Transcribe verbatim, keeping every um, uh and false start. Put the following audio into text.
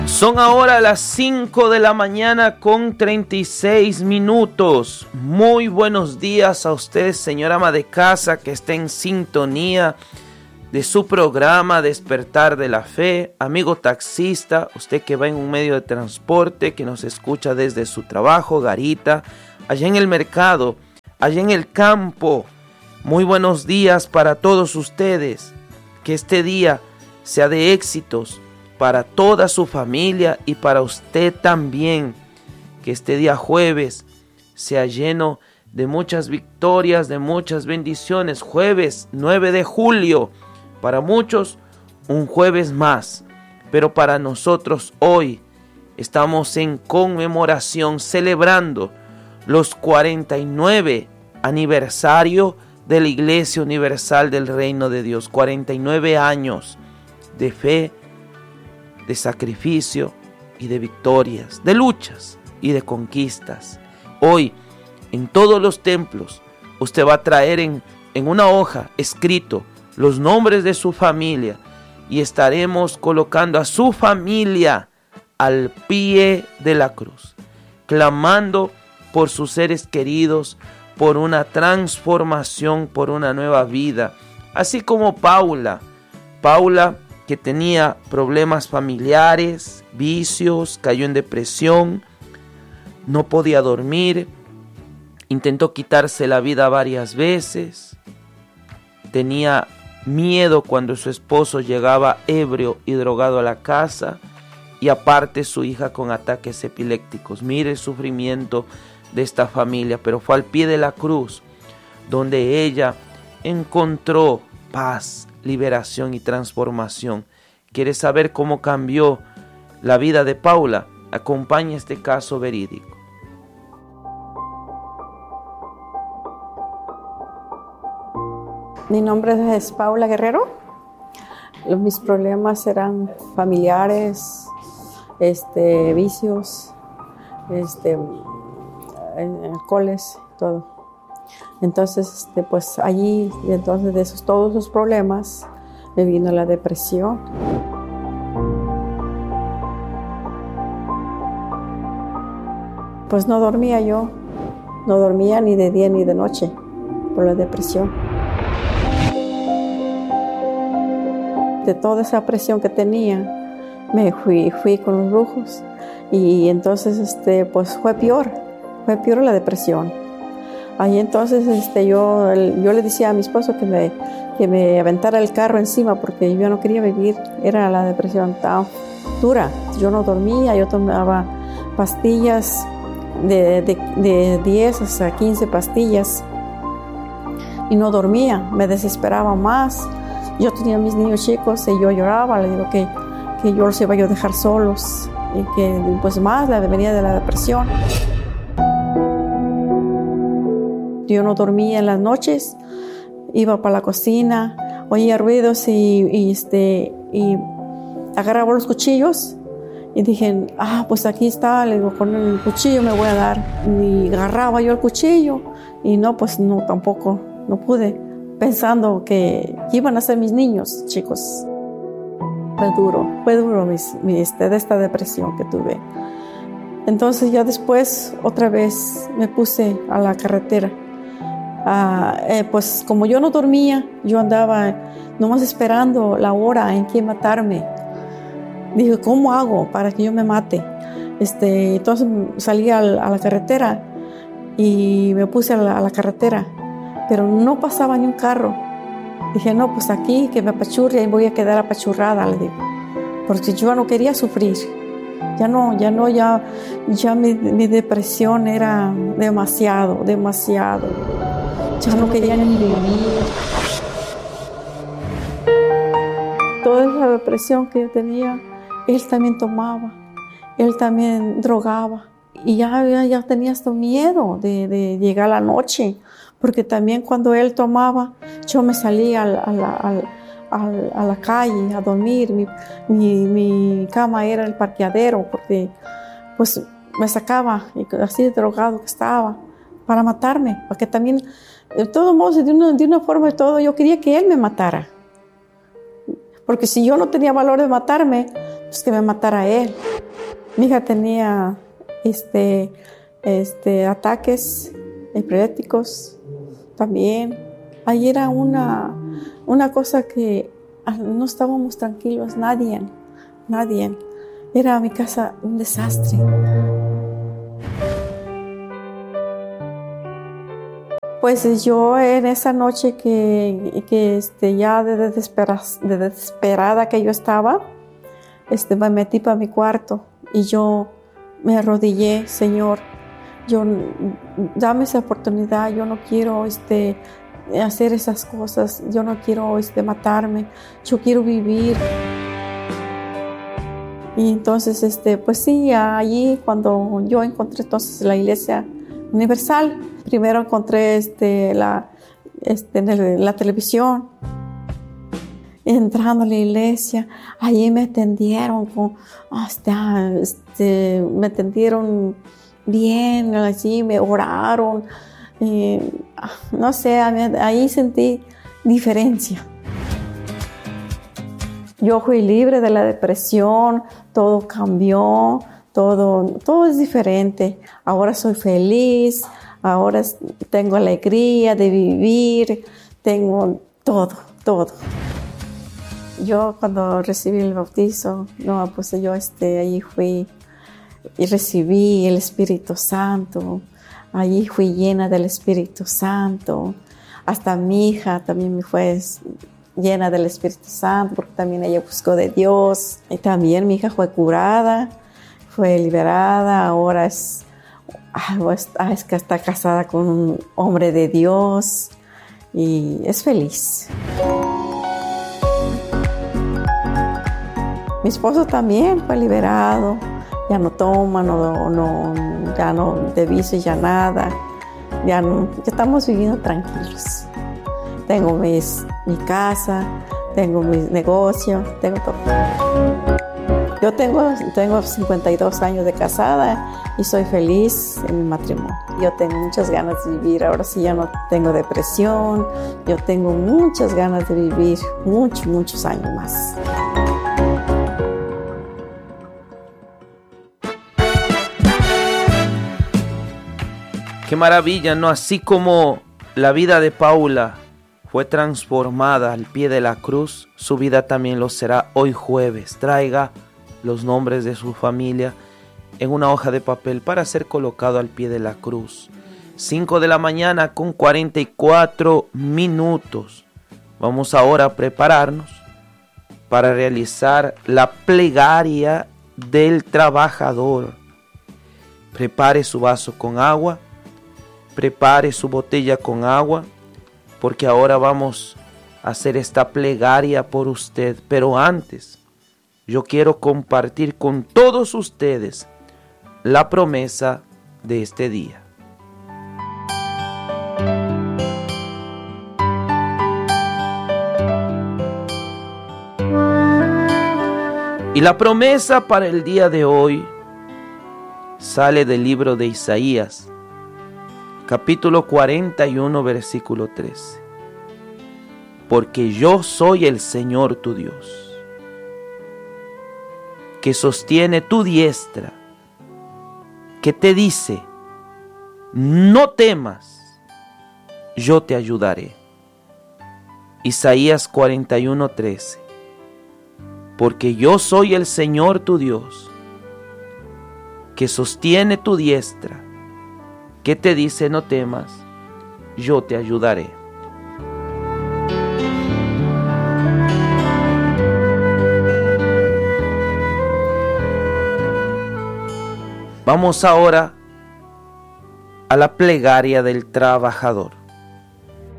Son ahora las cinco de la mañana con treinta y seis minutos. Muy buenos días a usted, señora ama de casa, que está en sintonía de su programa Despertar de la Fe. Amigo taxista, usted que va en un medio de transporte, que nos escucha desde su trabajo, garita, allá en el mercado, allá en el campo. Muy buenos días para todos ustedes. Que este día sea de éxitos para toda su familia y para usted también. Que este día jueves sea lleno de muchas victorias, de muchas bendiciones. Jueves nueve de julio, para muchos un jueves más, pero para nosotros hoy estamos en conmemoración, celebrando los cuarenta y nueve aniversario de la Iglesia Universal del Reino de Dios. cuarenta y nueve años de fe, de sacrificio y de victorias, de luchas y de conquistas. Hoy, en todos los templos, usted va a traer en, en una hoja escrito los nombres de su familia y estaremos colocando a su familia al pie de la cruz, clamando por sus seres queridos, por una transformación, por una nueva vida. Así como Paula, Paula que tenía problemas familiares, vicios, cayó en depresión, no podía dormir, intentó quitarse la vida varias veces, tenía miedo cuando su esposo llegaba ebrio y drogado a la casa, y aparte su hija con ataques epilépticos. Mire el sufrimiento de esta familia, pero fue al pie de la cruz donde ella encontró paz, liberación y transformación. ¿Quiere saber cómo cambió la vida de Paula? Acompañe este caso verídico. Mi nombre es Paula Guerrero. Mis problemas eran familiares, este, vicios, este, alcoholes, todo. Entonces, este, pues allí, entonces de esos, todos esos problemas, me vino la depresión. Pues no dormía yo, no dormía ni de día ni de noche por la depresión. De toda esa presión que tenía, me fui, fui con los brujos y entonces este, pues fue peor, fue peor la depresión. Ahí entonces este, yo, yo le decía a mi esposo que me, que me aventara el carro encima porque yo no quería vivir, era la depresión tan dura. Yo no dormía, yo tomaba pastillas de, de, de diez hasta quince pastillas y no dormía, me desesperaba más. Yo tenía a mis niños chicos y yo lloraba, le digo que, que yo los iba a dejar solos y que pues más la venía de la depresión. Yo no dormía en las noches, iba para la cocina, oía ruidos y, y, este, y agarraba los cuchillos y dije, ah, pues aquí está, le digo, con el cuchillo me voy a dar. Y agarraba yo el cuchillo y no, pues no, tampoco, no pude, pensando que iban a ser mis niños, chicos. Fue duro, fue duro mis, mi, este, de esta depresión que tuve. Entonces ya después otra vez me puse a la carretera. Ah, eh, pues como yo no dormía, yo andaba nomás esperando la hora en que matarme. Dije, ¿cómo hago para que yo me mate? Este, entonces salí a la, a la carretera y me puse a la, a la carretera, pero no pasaba ni un carro. Dije, no, pues aquí que me apachurre y voy a quedar apachurrada, le digo, porque yo no quería sufrir. Ya no, ya no, ya, ya mi, mi depresión era demasiado, demasiado. Ya no quería ni vivir. Toda esa depresión que yo tenía, él también tomaba, él también drogaba. Y ya, ya, ya tenía hasta miedo de, de llegar a la noche, porque también cuando él tomaba, yo me salía a la, a la, a la, a la calle a dormir. Mi, mi, mi cama era el parqueadero, porque pues me sacaba, así de drogado que estaba, para matarme, porque también, de todos modos, de una, de una forma de todo, yo quería que él me matara. Porque si yo no tenía valor de matarme, pues que me matara él. Mi hija tenía este, este, ataques epilépticos también. Ahí era una, una cosa que no estábamos tranquilos, nadie, nadie. Era mi casa un desastre. Pues yo en esa noche que, que este, ya de, desespera, de desesperada que yo estaba, este, me metí para mi cuarto y yo me arrodillé, Señor, yo, dame esa oportunidad, yo no quiero este, hacer esas cosas, yo no quiero este, matarme, yo quiero vivir. Y entonces, este, pues sí, allí cuando yo encontré entonces la Iglesia Universal, primero encontré este, la, este, en el, la televisión, entrando a la iglesia, allí me atendieron, con, hasta, este, me atendieron bien, allí me oraron, eh, no sé, ahí sentí diferencia. Yo fui libre de la depresión, todo cambió, todo, todo es diferente. Ahora soy feliz, ahora tengo alegría de vivir, tengo todo, todo. Yo cuando recibí el bautizo, no, pues yo este, allí fui y recibí el Espíritu Santo, allí fui llena del Espíritu Santo. Hasta mi hija también me fue llena del Espíritu Santo, porque también ella buscó de Dios. Y también mi hija fue curada, fue liberada, ahora es, es que está casada con un hombre de Dios y es feliz. Mi esposo también fue liberado, ya no toma, no, no, ya no de vicio, ya nada, ya, no, ya estamos viviendo tranquilos. Tengo mis, mi casa, tengo mi negocio, tengo todo. Yo tengo, tengo cincuenta y dos años de casada y soy feliz en mi matrimonio. Yo tengo muchas ganas de vivir, ahora sí ya no tengo depresión, yo tengo muchas ganas de vivir muchos, muchos años más. Qué maravilla, ¿no? Así como la vida de Paula fue transformada al pie de la cruz, su vida también lo será hoy jueves. Traiga los nombres de su familia en una hoja de papel para ser colocado al pie de la cruz. cinco de la mañana con cuarenta y cuatro minutos. Vamos ahora a prepararnos para realizar la plegaria del trabajador. Prepare su vaso con agua, prepare su botella con agua, porque ahora vamos a hacer esta plegaria por usted. Pero antes, yo quiero compartir con todos ustedes la promesa de este día. Y la promesa para el día de hoy sale del libro de Isaías, capítulo cuarenta y uno, versículo trece. Porque yo soy el Señor tu Dios, que sostiene tu diestra, que te dice, no temas, yo te ayudaré. Isaías cuarenta y uno, trece. Porque yo soy el Señor tu Dios, que sostiene tu diestra, que te dice, no temas, yo te ayudaré. Vamos ahora a la plegaria del trabajador.